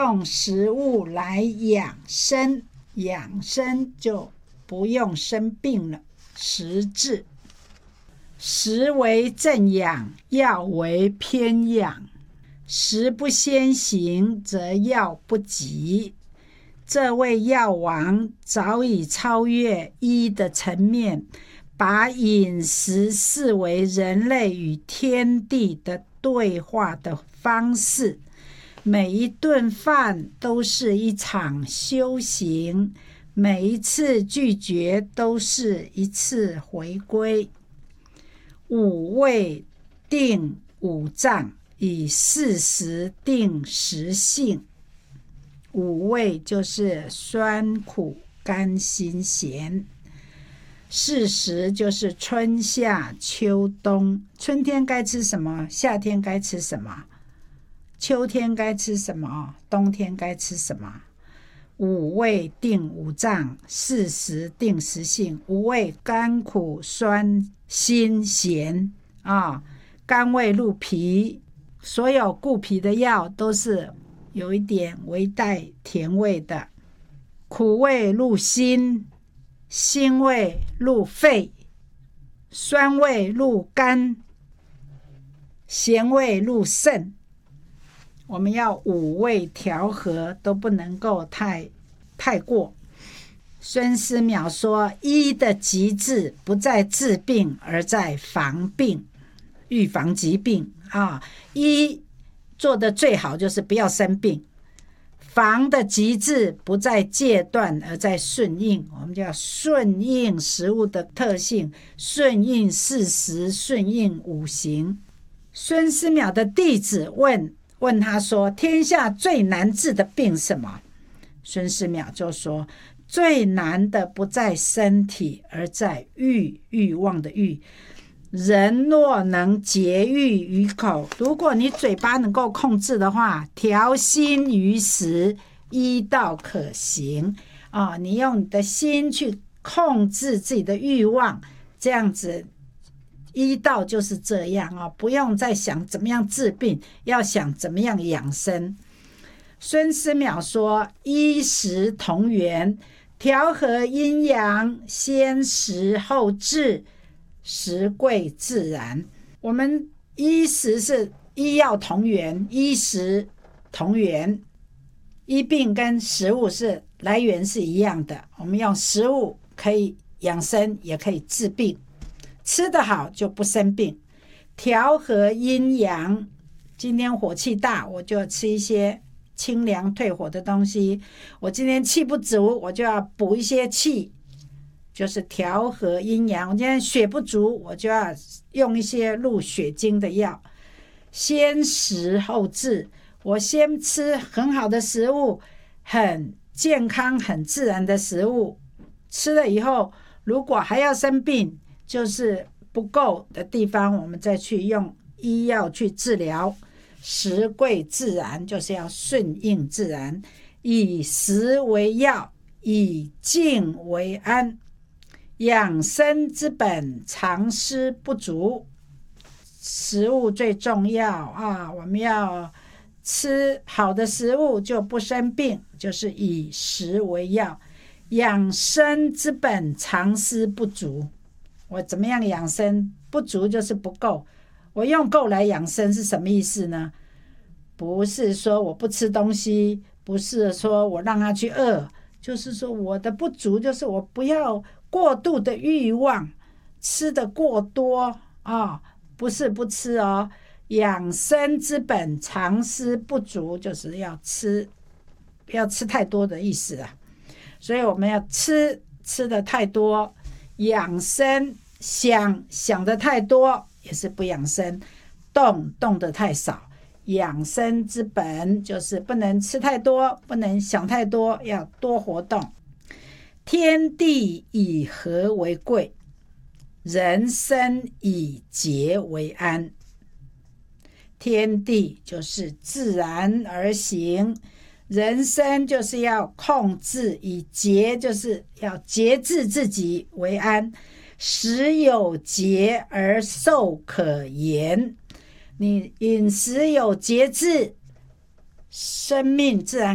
用食物来养生，养生就不用生病了。食治，食为正养，药为偏养。食不先行，则药不及。这位药王早已超越医的层面，把饮食视为人类与天地的对话的方式。每一顿饭都是一场修行，每一次拒绝都是一次回归。五味定五脏，以四时定时性。五味就是酸苦甘辛咸，四时就是春夏秋冬。春天该吃什么，夏天该吃什么，秋天该吃什么，冬天该吃什么。五味定五脏，四时定时性。五味甘苦酸辛咸啊，甘味入脾。所有固脾的药都是有一点微带甜味的。苦味入心，辛味入肺，酸味入肝，咸味入肾。我们要五味调和，都不能够太过。孙思邈说，医的极致不在治病，而在防病，预防疾病啊。医做的最好就是不要生病，防的极致不在戒断，而在顺应。我们就要顺应食物的特性，顺应四时，顺应五行。孙思邈的弟子问他说，天下最难治的病什么？孙思邈就说，最难的不在身体，而在欲望的欲。人若能节欲于口，如果你嘴巴能够控制的话，调心于食，医道可行啊。你用你的心去控制自己的欲望，这样子医道就是这样啊，不用再想怎么样治病，要想怎么样养生。孙思邈说，医食同源，调和阴阳，先食后治，食贵自然。我们医食是医药同源，医食同源，医病跟食物是来源是一样的。我们用食物可以养生，也可以治病，吃得好就不生病。调和阴阳，今天火气大，我就吃一些清凉退火的东西。我今天气不足，我就要补一些气，就是调和阴阳。我今天血不足，我就要用一些入血经的药。先食后治，我先吃很好的食物，很健康很自然的食物，吃了以后如果还要生病，就是不够的地方，我们再去用医药去治疗。食贵自然，就是要顺应自然，以食为药，以静为安。养生之本，常思不足。食物最重要啊，我们要吃好的食物就不生病，就是以食为药。养生之本，常思不足。我怎么样养生？不足就是不够。我用够来养生是什么意思呢？不是说我不吃东西，不是说我让他去饿，就是说我的不足就是我不要过度的欲望，吃的过多啊，不是不吃哦。养生之本，常思不足，就是要吃，不要吃太多的意思啊。所以我们要吃的太多，养生想的太多也是不养生，动的太少。养生之本就是不能吃太多，不能想太多，要多活动。天地以和为贵，人生以节为安。天地就是自然而行，人生就是要控制，以节就是要节制自己为安。食有节而寿可延，你饮食有节制，生命自然